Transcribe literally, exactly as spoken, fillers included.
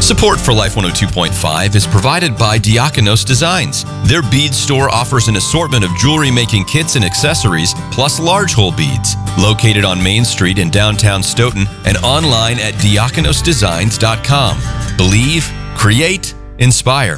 Support for Life one oh two point five is provided by Diakonos Designs. Their bead store offers an assortment of jewelry-making kits and accessories, plus large hole beads. Located on Main Street in downtown Stoughton and online at diakonos designs dot com. Believe, create, inspire.